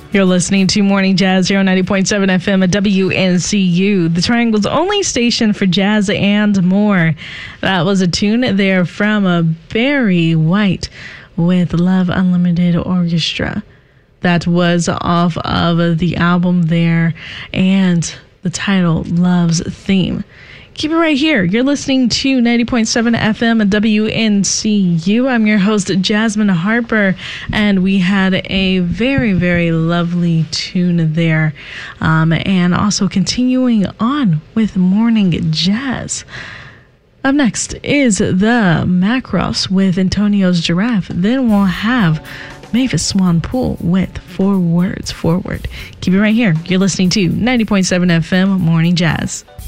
You're listening to Morning Jazz here on 90.7 FM at WNCU, the Triangle's only station for jazz and more. That was a tune there from Barry White with Love Unlimited Orchestra. That was off of the album there, and the title, Love's Theme. Keep it right here. You're listening to 90.7 FM at WNCU. I'm your host, Jasmine Harper, and we had a very, very lovely tune there. And also continuing on with Morning Jazz. Up next is the Macross with Antonio's Giraffe. Then we'll have Mavis Swan Poole with 4 Words Forward. Keep it right here. You're listening to 90.7 FM Morning Jazz.